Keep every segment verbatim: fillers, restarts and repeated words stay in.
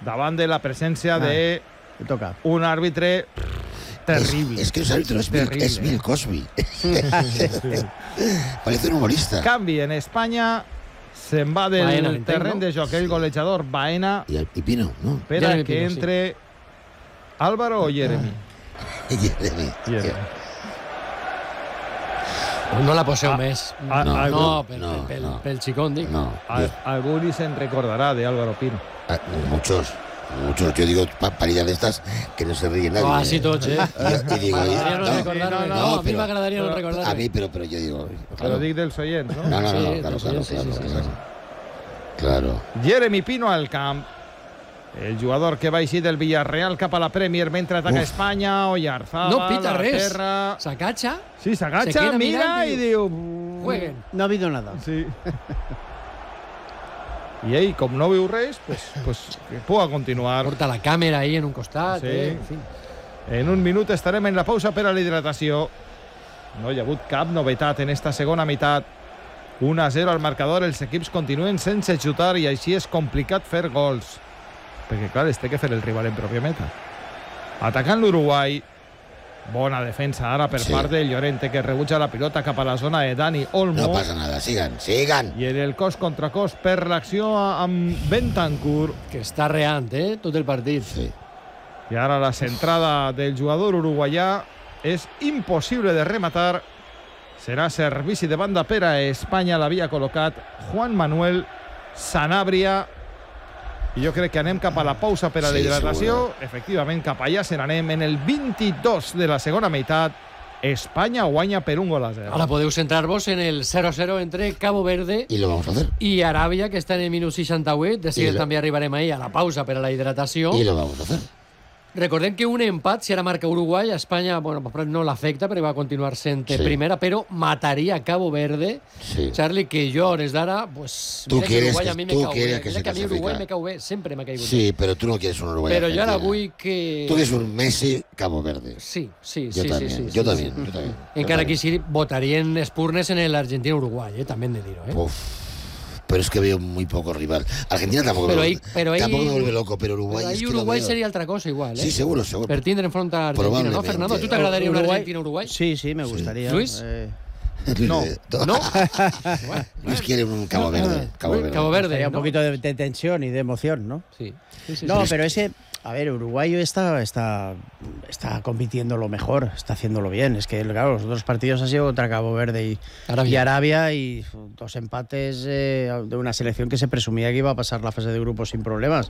davant de la presència ah, de toca. un àrbitre terrible. Es, es que el árbitro es, Bill, es Bill Cosby. Parece un humorista. Canvi en Espanya, se'n va del Baena, terreny ¿no? de joc el golejador Baena. Y, y Pino, ¿no? Per Jeremy a que Pino, entre sí. Álvaro o Jeremy. Jeremy. Jeremy. No la poseu Ah, més. ah, no, ah, no, pel, no, pel, no. pel xicón, dic. No. Al, algún y se recordará de Álvaro Pino. Ah, muchos. Muchos, yo digo pa paridas de estas que no se ríe nadie. No, así tots, eh? Y, y digo, M'agradaria no, no, recordar-me. no, No, no, a mi pero- m'agradaria no pero- recordar-me. a mí, pero, pero yo digo. Pero Claro. dic dels oients, no? No, no, no, Sí, no, claro, sí, claro, sí, claro, sí, sí, claro. sí. Claro. Jeremy Pino al camp. El jugador que va així del Villarreal cap a la Premier mentre ataca Uf. Espanya. Oyarzabal, No pita a res. terra. S'acatxa, Sí, Se s'agacha, queda mira mirant i i diu... jueguen. No ha habido nada. Sí. I ell, com no viu res, pues, pues, que puga continuar. Porta la càmera ahí en un costat. Sí. Eh? En fi. En un minut estarem en la pausa per a la hidratació. No hi ha hagut cap novetat en esta segona meitat. un a zero al marcador, els equips continuen sense xutar i així és complicat fer gols. Perquè, clar, es té que fer el rival en pròpia meta. Atacant l'Uruguai. Bona defensa ara per Sí. part de Llorente, que rebutja la pilota cap a la zona de Dani Olmo. No pasa nada, sigan, sigan. I en el cos contra cos per l'acció amb Bentancur. Que està reant, eh? Tot el partit. Sí. I ara la centrada del jugador uruguaià és impossible de rematar. Serà servici de banda per a Espanya. L'havia col·locat Juan Manuel Sanabria. I jo crec que anem cap a la pausa per a la Sí, hidratació. seguro. Efectivament, cap allà se n'anem. En el vint-i-dos de la segona meitat, Espanya guanya per un gol a zero. Ara podeu centrar-vos en el cero cero entre Cabo Verde Y lo vamos a hacer. i Aràbia, que està en el minut seixanta-vuit. De seguida I lo- també arribarem ahir a la pausa per a la hidratació. Y lo vamos a hacer. Recordem que un empat, si ara marca Uruguai, a Espanya bueno, no l'afecta perquè va continuar sent Sí. primera, però mataria a Cabo Verde. Sí. Charlie, que jo, a hores d'ara, pues, Tu mira que quieres Uruguai que- a mi me tú cau quieres bé. que Mira se que a mi clasifica. Uruguai me cau bé, sempre m'ha caigut bé. Sí, pero tú no quieres un Uruguay. Però jo ara Argentina. vull que... Tú quieres un Messi Cabo Verde. Sí, sí, Yo sí, también, sí, sí, yo sí, también, sí. yo también. Encara Yo que sí votarien Espurnes en el Argentina-Uruguai, eh? també hem de dir-ho. Eh? Uf, pero es que veo muy poco rival. Argentina tampoco, Pero me, ahí- pero ahí- tampoco me vuelve loco, pero Uruguay Però es ahí que lo Uruguai veo. seria altra cosa igual, eh? Sí, seguro, seguro. Per tindre enfront a Argentina, no, Probablemente. Fernando? ¿Tú te agradaría una Argentina-Uruguay? Sí, sí, me gustaría. Luis. Eh, No. No? Luis quiere un Cabo Verde. Cabo Verde. Cabo Verde. Sería un ¿no? poquito de, de tensión y de emoción, ¿no? Sí. Sí, sí, No, sí. pero ese, a ver, Uruguay está, está, está compitiendo lo mejor, está haciéndolo bien. Es que, claro, los otros partidos han sido contra Cabo Verde y Arabia. y, Arabia, y dos empates eh, de una selección que se presumía que iba a pasar la fase de grupos sin problemas.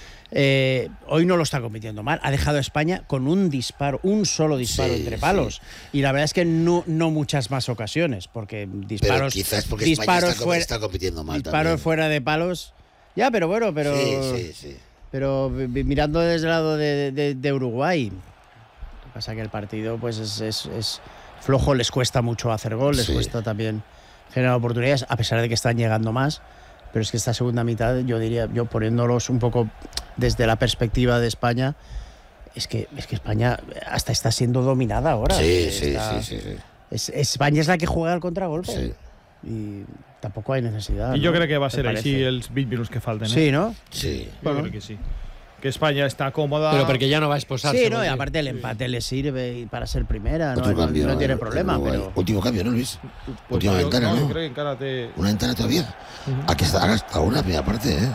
Eh, hoy no lo está compitiendo mal. Ha dejado a España con un disparo, un solo disparo Sí, entre palos. Y la verdad es que no, no muchas más ocasiones, porque Pero disparos, quizás porque disparos España está, fuera, está compitiendo mal disparos también. fuera de palos. Ya, pero bueno, pero. Sí, sí, sí. Pero vi- mirando desde el lado de, de- de Uruguay, lo que pasa que el partido pues es, es- es flojo, les cuesta mucho hacer gol, les Sí. cuesta también generar oportunidades, a pesar de que están llegando más. Pero es que esta segunda mitad, yo diría, yo poniéndolos un poco desde la perspectiva de España, es que, es que España hasta está siendo dominada ahora. Sí, sí, Está- sí, sí, sí. es- España es la que juega al contragolpe. Sí. Y tampoco hay necesidad. I jo ¿no? crec que va ¿Te ser parece? així els vint minuts que falten. Eh? Sí, ¿no? Sí. Jo crec que sí. Que Espanya està còmoda. Pero porque ya no va a esposarse. Sí, no, porque- y aparte el empate le sirve y para ser primera, no, Otro no, cambio. no tiene en- en problema, Uruguay. pero... Último cambio, ¿no, Luis? Pues Última jo- ventana, no? ¿no? Jo crec que encara té... Una ventana todavía. Aquí está, haga hasta una primera parte, ¿eh?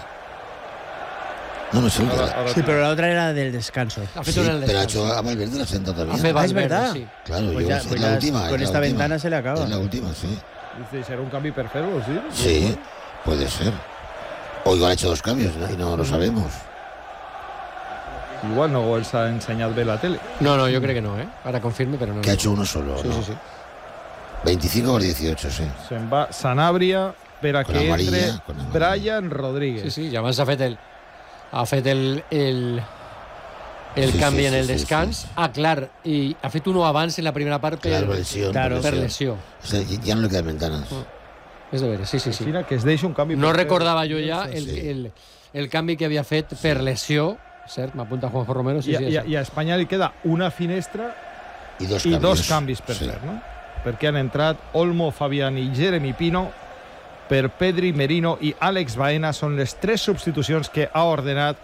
No, no sé. Ara, Pero, ara Sí, pero la otra era del descanso. Ha fet sí, una en el pero ha descanso. hecho a Valverde la senta todavía. Ha fet Ah, es Valverde, verdad. sí. Claro, Pues yo, ya- es pues la ya última. con es la esta última. ventana se le acaba. Es la última, sí. Dice, serà un canvi per fer-ho, sí? Sí, puede ser. O igual ha hecho dos cambios, ¿no? Y no lo sabemos. Igual no els ha ensenyat bé la tele. No, no, yo creo que no, ¿eh? Ahora confirme, pero no. Que ha no. hecho uno solo, Sí, ¿no? sí, sí. veinticinco por dieciocho, sí. Se'n va Sanabria per a Con que amarilla, entre con amarilla. Brian Rodríguez. Sí, sí, i abans ha fet el, ha fet el, el, el Sí, canvi sí, en el sí, sí, descans. sí. Ah, clar, i ha fet uno abans en la primera part per, Claro, lesión. Claro. per lesió. O sea, ya no le quedan ventanas. És de veres, sí, sí, sí. Mira, que es deixa un canvi. No per fer. recordava jo ja el, Sí. el, el canvi que havia fet per lesió, cert? M'apunta Juanjo Romero, sí, I, sí. i, això. I a Espanya li queda una finestra Y dos i cambios. dos canvis per Sí. fer, no? Perquè han entrat Olmo, Fabián i Jeremy Pino. Per Pedri, Merino i Àlex Baena són les tres substitucions que ha ordenat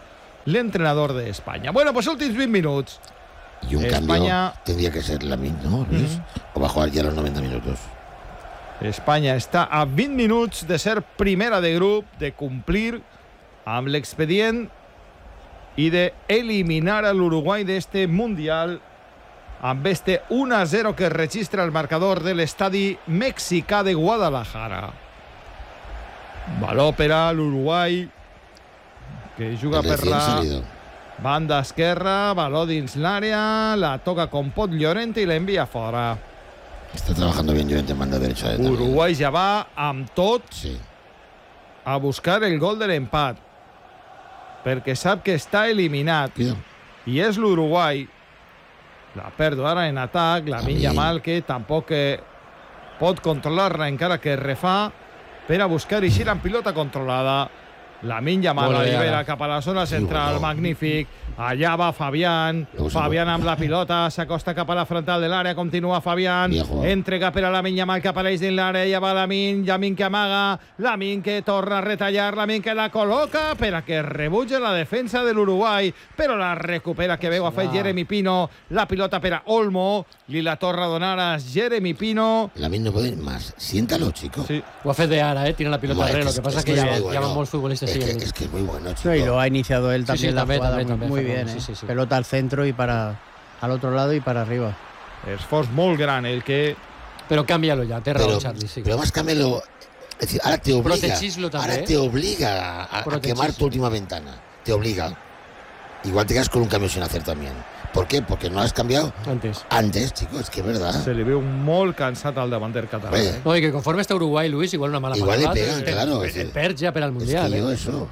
l'entrenador d'Espanya. Bueno, pues últims vint minuts. Y un España... cambio tendría que ser Lamine, ¿no, Luis? Uh-huh. O va a jugar ya los noventa minutos. Espanya està a vint minuts de ser primera de grup, de complir amb l'expedient i d'eliminar a l'Uruguai d'este Mundial amb este u a zero que registra el marcador de l'estadi mexicà de Guadalajara. Baló per a l'Uruguai, que juga per la salido. banda esquerra, baló dins l'àrea, la toca com pot Llorente i l'envia fora. Está trabajando bien Llorente en banda derecha. Eh, Uruguai ja va amb tot sí. a buscar el gol de l'empat, perquè sap que està eliminat. Cuidado. I és l'Uruguai. La pèrdua ara en atac, Lamine Yamal, que tampoc eh, pot controlar-la encara que refà per a buscar i gira en pilota controlada. Lamine Yamal allibera cap a la zona central, sí, bueno. magnífic. Allà va Fabián, Fabián amb la pilota, s'acosta cap a la frontal de l'àrea, continua Fabián, entrega per a Lamine Yamal que apareix dins l'àrea, ja va Lamine, Lamine que amaga, Lamine que torna a retallar, Lamine que la col·loca per a que rebutge la defensa de l'Uruguai, però la recupera, que veu ha fet Jeremy Pino, la pilota per a Olmo, li la torna a donar a Jeremy Pino. Lamine no puede ir más, siéntalo, chico. Sí. Ho ha fet de ara, eh? Tira la pilota Bueno, arrere, es lo que pasa que es que, es ya, muy ya bueno. van molts futbolistes Es que, siguiendo. es que es muy bueno, chico. No, y lo ha iniciado él también sí, la también, jugada también, muy también, bien. sí, ¿eh? sí, sí. Pelota al centro y para al otro lado y para arriba. Esforç molt gran el que... Pero cámbialo ya, te Pero, raó, Charlie, sí. pero más cámbialo. Es decir, ahora te obliga. Protegíslo también, Ahora ¿eh? te obliga a, a quemar tu última ventana. Te obliga. Igual te quedas con un cambio sin hacer también. ¿Por qué? Porque no has cambiado Antes. antes, chicos, es que es verdad. Se li veu molt cansat al davanter català. Oye, Eh? No, y que conforme está Uruguay, Luis, igual una mala Igual le pasada, pegan, te- claro, te- es te decir, perds ja per al es Mundial. que yo eh? eso.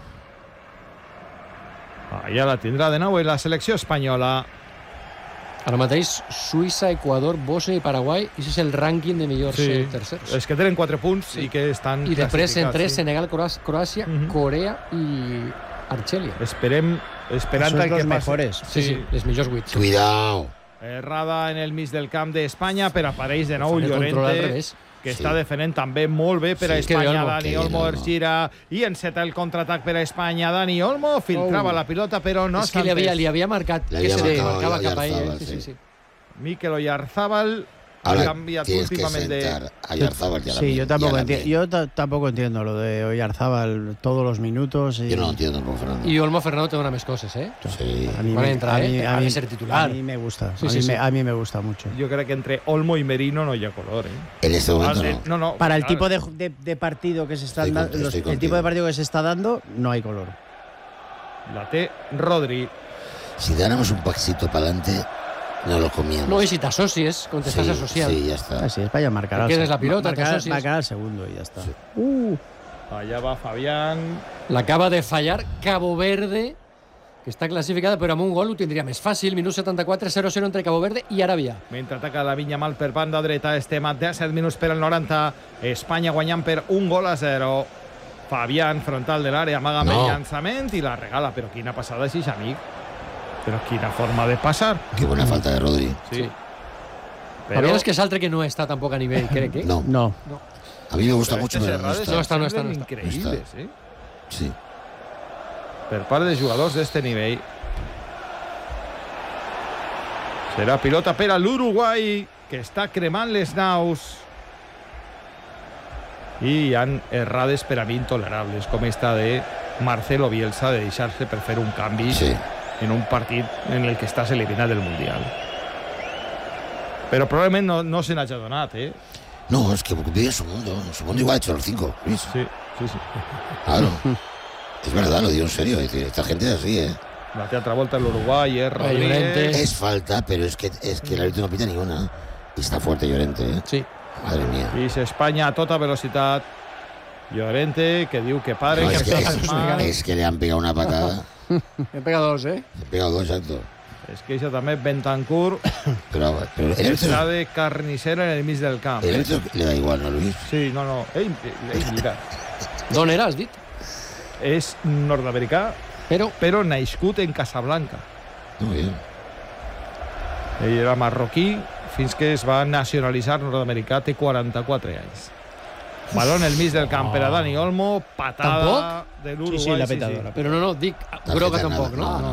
Allà la tindrà de nou en la selecció espanyola. Ara mateix, Suïssa, Equador, Bòsnia i Paraguai, i això és el rànquing de millors Sí, eh, tercers. és que tenen quatre punts Sí. i que estan I després en classificats, tres, sí. Senegal, Croà- Croàcia, Mhm. Corea i Argèlia. Esperem, esperant Esos el dos que passi. mejores. Sí, sí, els millors vuit. Sí. Cuidado. Errada en el mig del camp d'Espanya, per apareix de nou Fan el control al Llorente, revés. que Sí. està defendent també molt bé per a Sí, és que Espanya. Olmo, Dani que Olmo Olmo. es gira i enceta el contraatac per a Espanya. Dani Olmo filtrava Oh. la pilota, però no és que li havia, li havia marcat Le que había se li marcado marcava ya cap a ell. Oyarzabal, Sí, sí, sí. sí. Mikel Oyarzábal ha Ahora canviat tienes que últimament de... sentar a Oyarzabal y a Sí, Lamine, yo tampoco, y a enti- Lamine. yo ta- tampoco entiendo lo de Oyarzábal todos los minutos. Y Yo no lo entiendo tampoco, Fernando. I Olmo Fernando té dona més coses, eh? Sí. A mí, Van a me- entrar, a ¿eh? mí- Ha a de mí- ser titular. A mí me gusta. Sí, a, sí, mí sí. Me, a mí me gusta mucho. Jo crec que entre Olmo i Merino no hi ha color, eh? En este momento Ah, eh, no. no, no, Para el claro. tipo de, de- de partido que se está Estoy dando, contigo, los- estoy el tipo contigo. de partido que se está dando, no hay color. La té Rodri. Si dáramos un pasito para adelante, no lo comíamos. No, i si t'associes, quan t'estàs sí, associant. sí, ya está. Así, España marcará. Te el quedes se- la pilota, te marcará, asocias. marcará el segundo y ya está. Sí. Uh, Allà va Fabián. L'acaba de fallar Cabo Verde, que està classificada, però amb un gol ho tindria més fàcil. Minut setanta-quatre, zero zero entre Cabo Verde i Aràbia. Mentre ataca la Vinya Mal per banda dreta, estem a set minuts per al noranta. Espanya guanyant per un gol a zero. Fabián, frontal de l'àrea, amaga amb No. el llançament i la regala. Però quina passada és això, amic. Però quina forma de passar. Qué buena falta de Rodri. Sí. Sí. Però, Fabián és que és altre que no està tampoc a nivell, crec, eh? No, no. a mí me gusta però mucho, estes pero no errades está. No està, no està, no semblen està. increïbles, eh? Sí. Per part de jugadors d'este nivell. Serà pilota per a l'Uruguai, que està cremant les naus. I hi han errades per a mi intolerables, com esta de Marcelo Bielsa, de deixar-se per fer un canvi Sí. en un partit en el que estàs eliminat del Mundial. Però probablement no, no se n'hagi donat, eh? No, es que vive en su mundo. En su mundo igual ha hecho los cinco. Luis. Sí, sí, sí. Claro. Es verdad, lo digo en serio. Es decir, esta gente es así, ¿eh? La té altra volta l'Uruguai, és Rodríguez. Llorente. Es falta, pero es que, es que el árbitro no pita ni una. Y está fuerte Llorente, ¿eh? Sí. Madre mía. I Espanya a tota velocitat. Llorente, que diu que pare, No, que es, em que, pega es, les mans. es que le han pegado una patada. He pegado dos, eh? Le han pegado dos, exacto. Es queixa també Bentancur, Pero, pero el que árbitro, està de carnicero en el mig del camp. el árbitro le da igual, ¿no, Luis? Sí, no, no. Ell, ell mira, D'on era, has dit? és nord-americà, Però però nascut en Casablanca. Muy bien. Ell era marroquí fins que es va nacionalitzar nord-americà, té quaranta-quatre anys. Balón el mig del camp per a Dani Olmo, patada ¿Tampoc? de l'Uruguai. Sí, sí, la petadora. Però no, no, dic, groga tampoc, no? No, no,